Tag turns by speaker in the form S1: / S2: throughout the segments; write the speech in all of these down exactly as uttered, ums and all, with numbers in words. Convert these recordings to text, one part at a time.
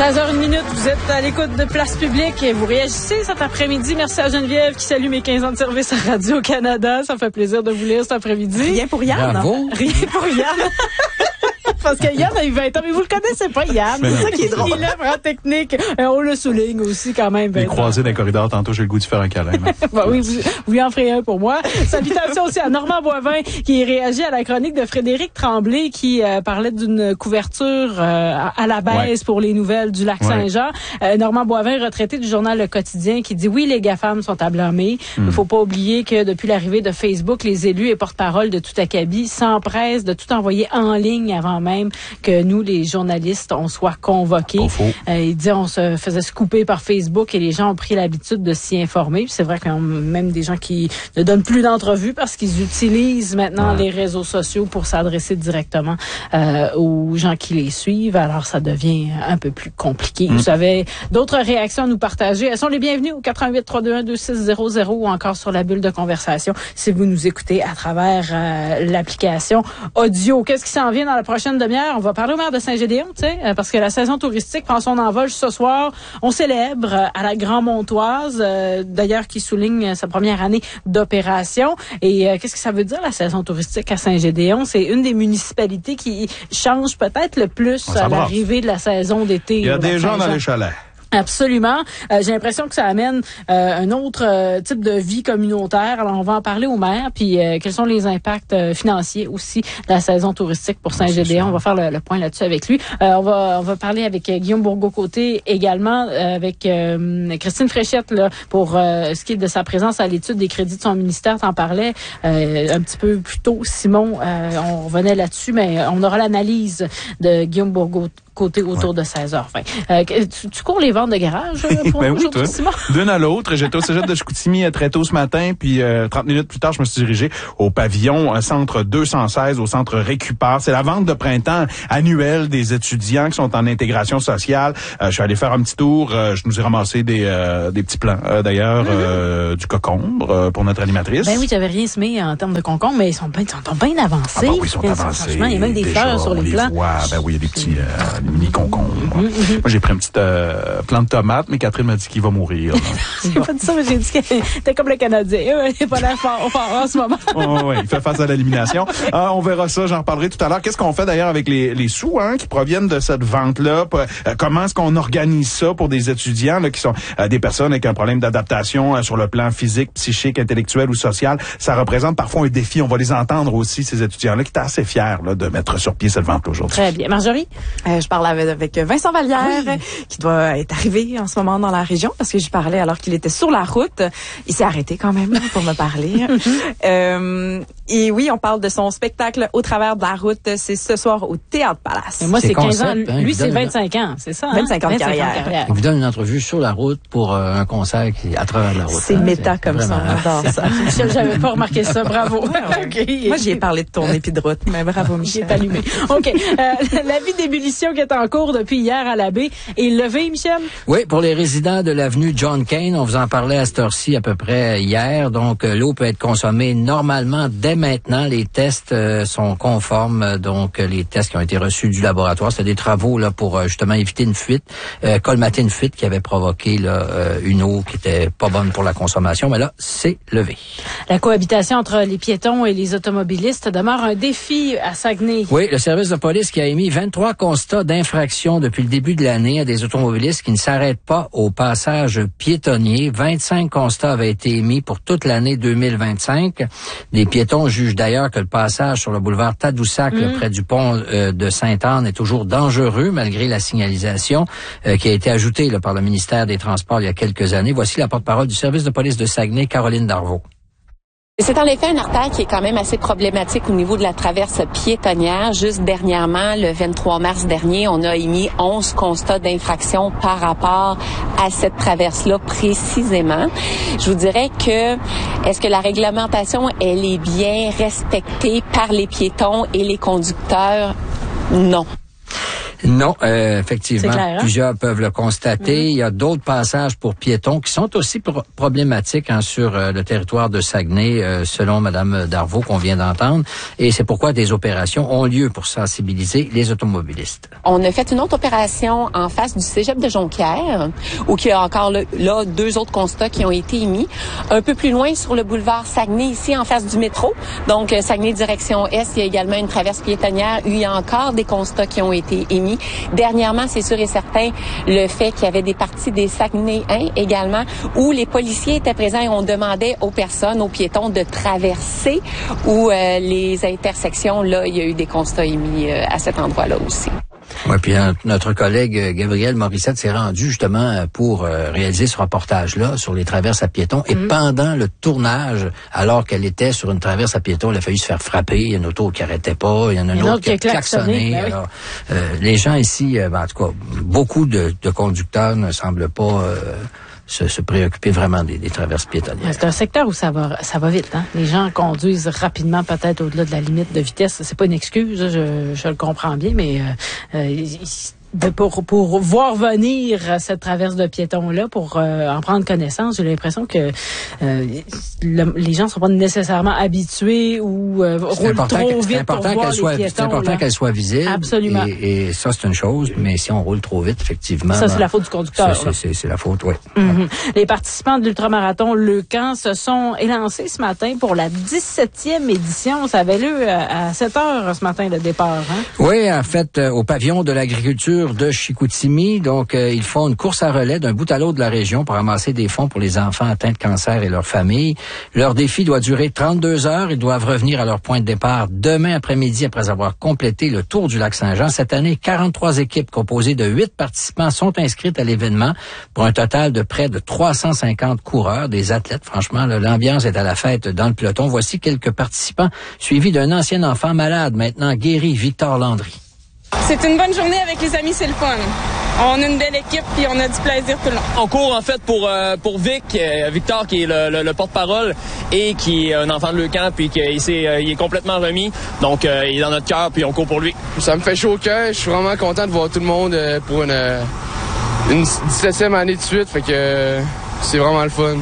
S1: seize heures une minute, vous êtes à l'écoute de Place Publique et vous réagissez cet après-midi. Merci à Geneviève qui salue mes quinze ans de service à Radio-Canada. Ça me fait plaisir de vous lire cet après-midi.
S2: Rien pour Yann.
S3: Bravo.
S1: Rien pour Yann. Parce que Yann a eu vingt ans, mais vous le connaissez pas, Yann. C'est ça qui est drôle. Il est vraiment technique. Euh, on le souligne aussi quand même.
S3: Les croisés d'un corridor, tantôt j'ai le goût de faire un câlin.
S1: Bah oui, vous, vous lui en ferez un pour moi. Salutations aussi à Normand Boivin qui réagit à la chronique de Frédéric Tremblay qui euh, parlait d'une couverture euh, à la baisse ouais. pour les nouvelles du lac Saint-Jean. Ouais. Euh, Normand Boivin, retraité du journal Le Quotidien, qui dit oui, les GAFAM sont à blâmer. Il mm. ne faut pas oublier que depuis l'arrivée de Facebook, les élus et porte-parole de tout acabit s'empressent de tout envoyer en ligne avant même que nous, les journalistes, on soit convoqués. Euh, il dit on se faisait scooper par Facebook et les gens ont pris l'habitude de s'y informer. Puis c'est vrai qu'il y a même des gens qui ne donnent plus d'entrevues parce qu'ils utilisent maintenant ouais. les réseaux sociaux pour s'adresser directement euh, aux gens qui les suivent. Alors ça devient un peu plus compliqué. Mm. Vous avez d'autres réactions à nous partager. Elles sont les bienvenues au quatre un huit, trois deux un, deux six zéro zéro ou encore sur la bulle de conversation si vous nous écoutez à travers euh, l'application audio. Qu'est-ce qui s'en vient dans la prochaine demi-heure? On va parler au maire de Saint-Gédéon, tu sais, parce que la saison touristique prend son envol ce soir. On célèbre à la Grand-Montoise, euh, d'ailleurs qui souligne sa première année d'opération. Et euh, qu'est-ce que ça veut dire la saison touristique à Saint-Gédéon? C'est une des municipalités qui change peut-être le plus à l'arrivée de la saison d'été.
S3: Il y a des gens dans les chalets.
S1: Absolument. Euh, j'ai l'impression que ça amène euh, un autre euh, type de vie communautaire. Alors, on va en parler au maire. Puis, euh, quels sont les impacts euh, financiers aussi de la saison touristique pour Saint-Gédéon? On va faire le, le point là-dessus avec lui. Euh, on va on va parler avec euh, Guillaume Bourgault-Côté également, euh, avec euh, Christine Fréchette là, pour euh, ce qui est de sa présence à l'étude des crédits de son ministère. T'en parlais euh, un petit peu plus tôt, Simon. Euh, on revenait là-dessus, mais on aura l'analyse de Guillaume Bourgault côté autour ouais. de seize heures vingt. Euh, tu, tu cours les ventes de garage pour
S3: ben oui,
S1: toi, Simon?
S3: D'une à l'autre. J'étais au cégep de Chicoutimi très tôt ce matin, puis euh, trente minutes plus tard, je me suis dirigé au pavillon euh, centre deux cent seize, au centre Récupère. C'est la vente de printemps annuelle des étudiants qui sont en intégration sociale. Euh, je suis allé faire un petit tour. Euh, je nous ai ramassé des euh, des petits plants, euh, d'ailleurs, mm-hmm. euh, du concombre euh, pour notre animatrice.
S1: Ben oui, j'avais rien semé en termes de concombre, mais ils sont bien, sont bien avancés.
S3: Ah ben oui, ils sont avancés.
S1: Franchement, il y a même des
S3: Déjà,
S1: fleurs sur les plants.
S3: Voit. Ben oui, il y a des petits euh, mini concombres. Mm-hmm. Moi, j'ai pris un petit euh, plant de tomate, mais Catherine m'a dit qu'il va mourir.
S1: J'ai pas dit ça, mais j'ai dit que t'es comme le Canadien. Il n'est pas l'air fort, fort en ce moment.
S3: Oh, oui, il fait face à l'élimination. Euh, on verra ça, j'en reparlerai tout à l'heure. Qu'est-ce qu'on fait d'ailleurs avec les, les sous hein, qui proviennent de cette vente-là? Euh, comment est-ce qu'on organise ça pour des étudiants là, qui sont euh, des personnes avec un problème d'adaptation euh, sur le plan physique, psychique, intellectuel ou social? Ça représente parfois un défi. On va les entendre aussi, ces étudiants-là, qui étaient assez fiers là, de mettre sur pied cette vente-là aujourd'hui.
S1: Très bien. Marjorie?
S2: Euh, je parle avec, avec Vincent Vallière, oui. qui doit être arrivé en ce moment dans la région, parce que j'y parlais alors qu'il était sur la route. Il s'est arrêté quand même pour me parler. euh, et oui, on parle de son spectacle Au travers de la route. C'est ce soir au Théâtre Palace.
S1: Et moi, c'est, c'est quinze ans. Hein, lui, c'est vingt-cinq ans. C'est ça, hein?
S2: vingt-cinq ans de carrière. carrière.
S4: Il vous donne une entrevue sur la route pour euh, un concert qui à travers la route.
S2: C'est hein, méta c'est comme vraiment... ça. On adore ça.
S1: Michel, j'avais pas remarqué ça. Bravo.
S2: Ouais, ouais. Okay. Moi, j'y ai parlé de tournée puis de route, mais bravo, Michel.
S1: Il est allumé. OK. Euh, l'avis d'ébullition qui est en cours depuis hier à la baie est levé, Michel?
S4: Oui, pour les résidents de l'avenue John Kane, on vous en parlait à cette heure-ci à peu près hier. Donc, euh, l'eau peut être consommée normalement dès maintenant. Les tests euh, sont conformes. Donc, euh, les tests qui ont été reçus du laboratoire, c'était des travaux là pour euh, justement éviter une fuite, euh, colmater une fuite qui avait provoqué là, euh, une eau qui était pas bonne pour la consommation. Mais là, c'est levé.
S1: La cohabitation entre les piétons et les automobilistes demeure un défi à Saguenay.
S4: Oui, le service de police qui a émis vingt-trois constats d'infraction depuis le début de l'année à des automobilistes qui ne s'arrêtent pas au passage piétonnier. vingt-cinq constats avaient été émis pour toute l'année deux mille vingt-cinq. Les piétons jugent d'ailleurs que le passage sur le boulevard Tadoussac, mmh. près du pont euh, de Sainte-Anne, est toujours dangereux malgré la signalisation euh, qui a été ajoutée là, par le ministère des Transports il y a quelques années. Voici la porte-parole du service de police de Saguenay, Caroline Darvaux.
S5: C'est en effet une artère qui est quand même assez problématique au niveau de la traverse piétonnière. Juste dernièrement, le vingt-trois mars dernier, on a émis onze constats d'infraction par rapport à cette traverse-là précisément. Je vous dirais que est-ce que la réglementation, elle est bien respectée par les piétons et les conducteurs? Non.
S4: Non, euh, effectivement,
S1: clair, hein?
S4: plusieurs peuvent le constater. Mm-hmm. Il y a d'autres passages pour piétons qui sont aussi pro- problématiques hein, sur euh, le territoire de Saguenay, euh, selon Mme Darvaux qu'on vient d'entendre. Et c'est pourquoi des opérations ont lieu pour sensibiliser les automobilistes.
S5: On a fait une autre opération en face du cégep de Jonquière, où il y a encore là, là deux autres constats qui ont été émis. Un peu plus loin, sur le boulevard Saguenay, ici en face du métro. Donc, Saguenay direction Est, il y a également une traverse piétonnière où il y a encore des constats qui ont été émis. Dernièrement, c'est sûr et certain, le fait qu'il y avait des parties des Saguenayens également, où les policiers étaient présents et on demandait aux personnes, aux piétons de traverser, où euh, les intersections, là, il y a eu des constats émis euh, à cet endroit-là aussi.
S4: Oui, puis notre collègue Gabriel Morissette s'est rendu justement pour euh, réaliser ce reportage-là sur les traverses à piétons. Et mmh. pendant le tournage, alors qu'elle était sur une traverse à piétons, elle a failli se faire frapper. Il y a une auto qui arrêtait pas. Il y en a une, une autre, autre qui a klaxonné. Ben oui. Alors, euh, les gens ici, euh, ben, en tout cas, beaucoup de, de conducteurs ne semblent pas... Euh, Se, se préoccuper vraiment des, des traverses piétonnières. C'est
S1: un secteur où ça va ça va vite. Hein? Les gens conduisent rapidement, peut-être au-delà de la limite de vitesse. C'est pas une excuse, je, je le comprends bien, mais euh, euh, de, pour, pour voir venir cette traverse de piétons-là, pour euh, en prendre connaissance, j'ai l'impression que euh, le, les gens ne sont pas nécessairement habitués ou euh, roulent trop vite pour voir les
S4: soit,
S1: piétons.
S4: C'est important qu'elle soit visible.
S1: Absolument.
S4: Et, et ça, c'est une chose, mais si on roule trop vite, effectivement...
S1: Ça, c'est la faute du conducteur.
S4: C'est, c'est, c'est la faute, oui.
S1: Mm-hmm. Les participants de l'ultramarathon Leucan se sont élancés ce matin pour la dix-septième édition. Ça avait lieu à sept heures ce matin, le départ. Hein?
S4: Oui, en fait, euh, au pavillon de l'agriculture de Chicoutimi. Donc, euh, ils font une course à relais d'un bout à l'autre de la région pour ramasser des fonds pour les enfants atteints de cancer et leurs familles. Leur défi doit durer trente-deux heures. Ils doivent revenir à leur point de départ demain après-midi après avoir complété le tour du Lac-Saint-Jean. Cette année, quarante-trois équipes composées de huit participants sont inscrites à l'événement pour un total de près de trois cent cinquante coureurs, des athlètes. Franchement, là, l'ambiance est à la fête dans le peloton. Voici quelques participants suivis d'un ancien enfant malade, maintenant guéri, Victor Landry.
S6: C'est une bonne journée avec les amis, c'est le fun. On a une belle équipe puis on a du plaisir tout le long.
S7: On court en fait pour euh, pour Vic, euh, Victor qui est le, le, le porte-parole et qui est un enfant de Leucan puis qu'il s'est, euh, il est complètement remis. Donc euh, il est dans notre cœur puis on court pour lui.
S8: Ça me fait chaud au cœur. Je suis vraiment content de voir tout le monde euh, pour une, euh, une dix-septième année de suite. Fait que euh, c'est vraiment le fun.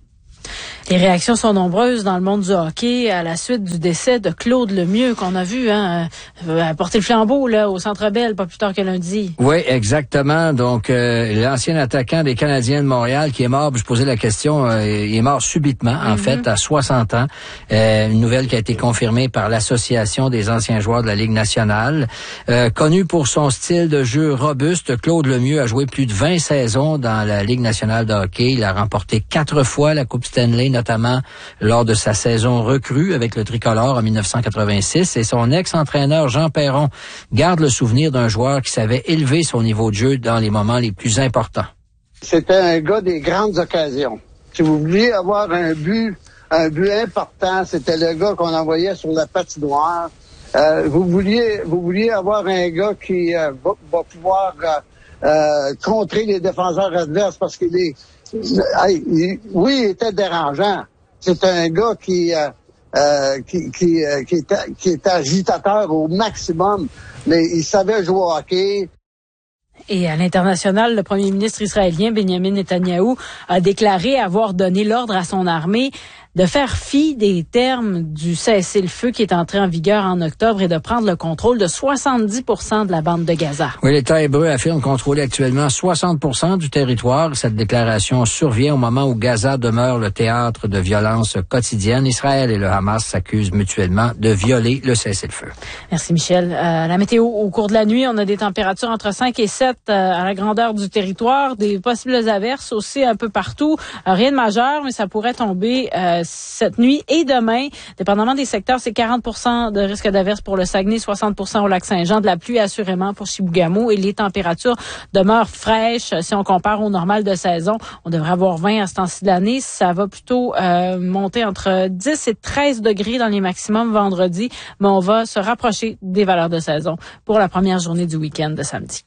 S1: Les réactions sont nombreuses dans le monde du hockey à la suite du décès de Claude Lemieux qu'on a vu hein, euh, porter le flambeau là au Centre Bell pas plus tard que lundi.
S4: Oui, exactement. Donc euh, l'ancien attaquant des Canadiens de Montréal qui est mort, je posais la question, euh, il est mort subitement en mm-hmm. fait à soixante ans. Euh, une nouvelle qui a été confirmée par l'Association des anciens joueurs de la Ligue nationale. Euh, connu pour son style de jeu robuste, Claude Lemieux a joué plus de vingt saisons dans la Ligue nationale de hockey. Il a remporté quatre fois la Coupe Stanley, notamment lors de sa saison recrue avec le tricolore en dix-neuf cent quatre-vingt-six. Et son ex-entraîneur Jean Perron garde le souvenir d'un joueur qui savait élever son niveau de jeu dans les moments les plus importants.
S9: C'était un gars des grandes occasions. Si vous vouliez avoir un but, un but important, c'était le gars qu'on envoyait sur la patinoire. Euh, vous vouliez, vous vouliez avoir un gars qui euh, va, va pouvoir euh, euh, contrer les défenseurs adverses parce qu'il est Hey, il, oui, il était dérangeant. C'est un gars qui euh, euh, qui qui, euh, qui, était, qui était agitateur au maximum, mais il savait jouer au hockey.
S1: Et à l'international, le premier ministre israélien Benjamin Netanyahou a déclaré avoir donné l'ordre à son armée de faire fi des termes du cessez-le-feu qui est entré en vigueur en octobre et de prendre le contrôle de soixante-dix pour cent de la bande de Gaza.
S4: Oui, l'État hébreu affirme contrôler actuellement soixante pour cent du territoire. Cette déclaration survient au moment où Gaza demeure le théâtre de violences quotidiennes. Israël et le Hamas s'accusent mutuellement de violer le cessez-le-feu.
S1: Merci Michel. Euh, la météo, au cours de la nuit, on a des températures entre cinq et sept euh, à la grandeur du territoire, des possibles averses aussi un peu partout. Euh, rien de majeur, mais ça pourrait tomber euh, cette nuit et demain, dépendamment des secteurs, c'est quarante pour cent de risque d'averse pour le Saguenay, soixante pour cent au Lac-Saint-Jean, de la pluie assurément pour Chibougamau et les températures demeurent fraîches. Si on compare au normal de saison, on devrait avoir vingt à ce temps-ci de l'année. Ça va plutôt euh, monter entre dix et treize degrés dans les maximums vendredi, mais on va se rapprocher des valeurs de saison pour la première journée du week-end de samedi.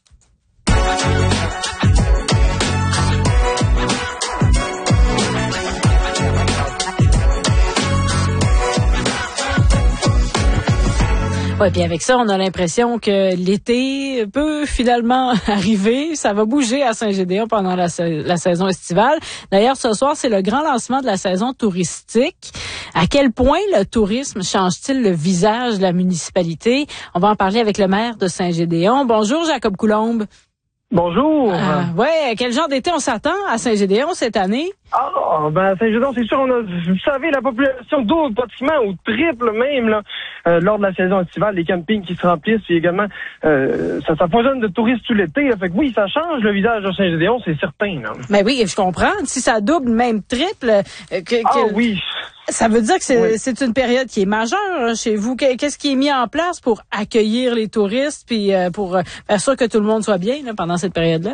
S1: Ouais, puis avec ça, on a l'impression que l'été peut finalement arriver. Ça va bouger à Saint-Gédéon pendant la, la saison estivale. D'ailleurs, ce soir, c'est le grand lancement de la saison touristique. À quel point le tourisme change-t-il le visage de la municipalité? On va en parler avec le maire de Saint-Gédéon. Bonjour, Jacob Coulombe.
S10: Bonjour.
S1: Euh, ouais, quel genre d'été on s'attend à Saint-Gédéon cette année?
S10: Ah, ben à Saint-Gédéon, c'est sûr, on a, vous savez, la population double pratiquement ou triple même là, euh, lors de la saison estivale, les campings qui se remplissent, puis également euh, ça, ça foisonne de touristes tout l'été. Là, fait que oui, ça change le visage de Saint-Gédéon, c'est certain. Là.
S1: Mais oui, je comprends. Si ça double, même triple, euh, que,
S10: ah
S1: que,
S10: oui.
S1: Ça veut dire que c'est,
S10: oui.
S1: c'est une période qui est majeure hein, chez vous. Qu'est-ce qui est mis en place pour accueillir les touristes puis euh, pour euh, faire sûr que tout le monde soit bien là, pendant cette période-là?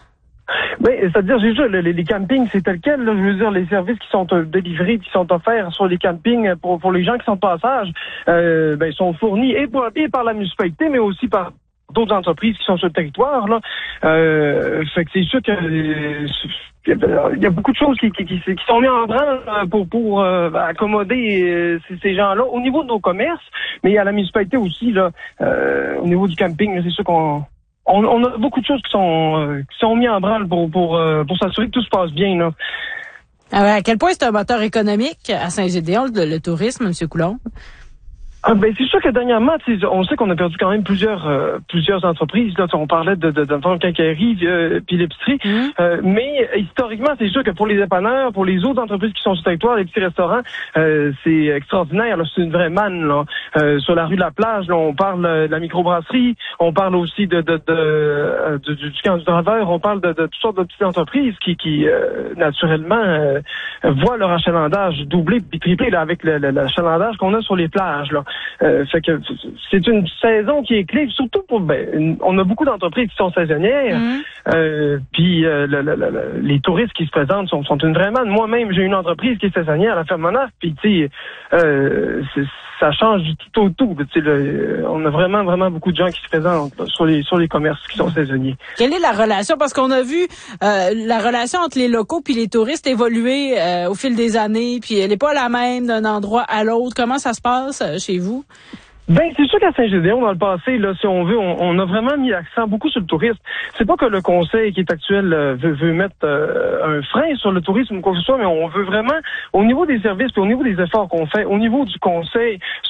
S10: Ben, c'est-à-dire, j'ai déjà, les, les campings, c'est tel quel, là, je veux dire, les services qui sont euh, délivrés, qui sont offerts sur les campings pour, pour les gens qui sont de passage, euh, ben, sont fournis et, pour, et par la municipalité, mais aussi par d'autres entreprises qui sont sur le territoire, là. Euh, fait que c'est sûr que, euh, il y a beaucoup de choses qui, qui, qui, qui sont mises en branle pour, pour euh, accommoder euh, ces, ces gens-là au niveau de nos commerces, mais à la municipalité aussi, là, euh, au niveau du camping, là, c'est sûr qu'on On, on a beaucoup de choses qui sont euh, qui sont mises en branle pour pour euh, pour s'assurer que tout se passe bien là.
S1: Ah ouais, à quel point c'est un moteur économique à Saint-Gédéon le, le tourisme, M. Coulombe?
S10: Ah ben c'est sûr que dernièrement, on sait qu'on a perdu quand même plusieurs euh, plusieurs entreprises. Là, on parlait de de, de, de quincaillerie euh, puis l'épicerie, mmh. euh, mais historiquement, c'est sûr que pour les dépanneurs, pour les autres entreprises qui sont sur le territoire, les petits restaurants, euh, c'est extraordinaire. Là, c'est une vraie manne. Là. Euh, sur la rue de la Plage, là, on parle de la microbrasserie, on parle aussi de, de, de, de, de du, du camp du Draveur, on parle de, de toutes sortes de petites entreprises qui qui euh, naturellement euh, voient leur achalandage doubler puis tripler là avec le, le, l'achalandage qu'on a sur les plages là. Euh, fait que c'est une saison qui est clé, surtout pour ben, une, on a beaucoup d'entreprises qui sont saisonnières, mmh. euh, puis euh, le, le, le, les touristes qui se présentent sont, sont une vraie manne. Moi-même, j'ai une entreprise qui est saisonnière à la ferme Monarque, puis tu sais, euh, ça change du tout au tout. Tu sais, on a vraiment vraiment beaucoup de gens qui se présentent sur les sur les commerces qui sont saisonniers.
S1: Quelle est la relation? Parce qu'on a vu euh, la relation entre les locaux puis les touristes évoluer euh, au fil des années, puis elle n'est pas la même d'un endroit à l'autre. Comment ça se passe euh, chez vous?
S10: Ben, c'est sûr qu'à Saint-Gédéon, dans le passé, là, si on veut, on, on a vraiment mis l'accent beaucoup sur le tourisme. C'est pas que le conseil qui est actuel euh, veut, veut mettre euh, un frein sur le tourisme ou quoi que ce soit, mais on veut vraiment, au niveau des services puis au niveau des efforts qu'on fait, au niveau du conseil,